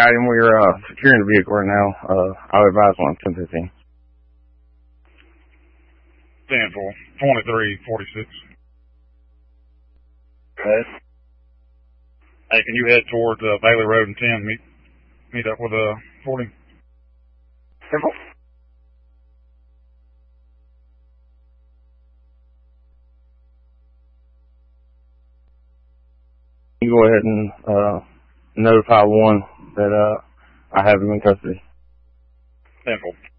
got him. We're securing the vehicle right now. I'll advise on 10:15. 10-4, 2346. Good. Hey, can you head towards Bailey Road and 10? Meet up with 40. Simple. You go ahead and notify 1 that I have him in custody. 10-4.